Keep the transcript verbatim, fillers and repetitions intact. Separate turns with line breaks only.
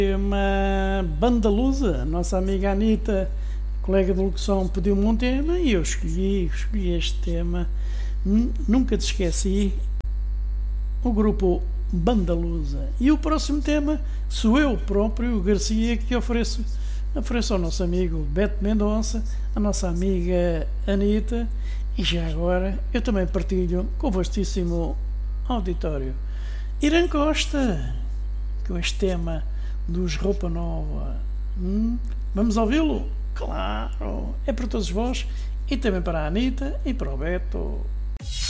Uma banda lusa, nossa amiga Anitta, colega de locução, pediu-me um tema e eu escolhi, escolhi este tema. Nunca te esqueci, o grupo Banda Lusa. E o próximo tema sou eu próprio, o Garcia, que ofereço, ofereço ao nosso amigo Beto Mendonça, a nossa amiga Anitta, e já agora eu também partilho com o vastíssimo auditório. Irã Costa, com este tema dos Roupa Nova. Hum, vamos ouvi-lo? Claro! É para todos vós e também para a Anitta e para o Beto.